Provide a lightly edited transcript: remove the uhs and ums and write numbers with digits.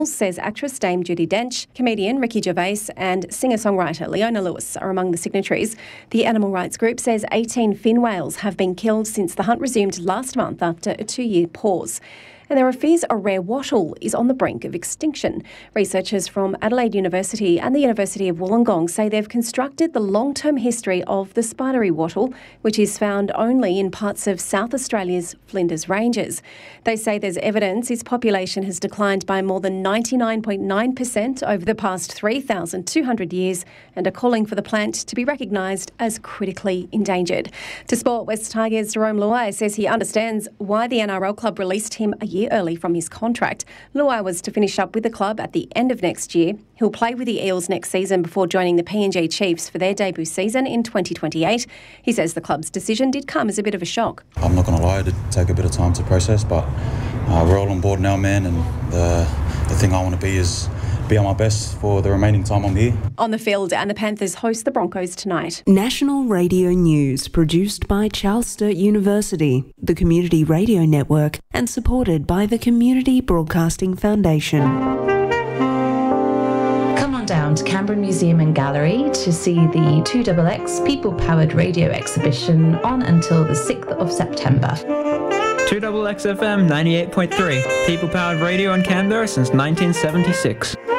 says actress Dame Judi Dench, comedian Ricky Gervais and singer-songwriter Leona Lewis are among the signatories. The animal rights group says 18 fin whales have been killed since the hunt resumed last month after a 2-year pause. And there are fears a rare wattle is on the brink of extinction. Researchers from Adelaide University and the University of Wollongong say they've constructed the long-term history of the spidery wattle, which is found only in parts of South Australia's Flinders Ranges. They say there's evidence its population has declined by more than 99.9% over the past 3,200 years and are calling for the plant to be recognised as critically endangered. To sport, West Tigers' Jerome Luai says he understands why the NRL club released him a year early from his contract. Luai was to finish up with the club at the end of next year. He'll play with the Eels next season before joining the PNG Chiefs for their debut season in 2028. He says the club's decision did come as a bit of a shock. I'm not going to lie, it did take a bit of time to process, but we're all on board now, man, and the thing I want to be is be on my best for the remaining time I'm here. On the field, and the Panthers host the Broncos tonight. National Radio News, produced by Charles Sturt University, the Community Radio Network, and supported by the Community Broadcasting Foundation. Come on down to Canberra Museum and Gallery to see the 2XX People-Powered Radio exhibition on until the 6th of September. 2XXFM 98.3, People-Powered Radio in Canberra since 1976.